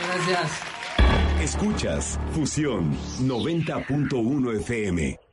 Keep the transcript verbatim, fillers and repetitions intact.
Gracias. Escuchas Fusión noventa punto uno F M.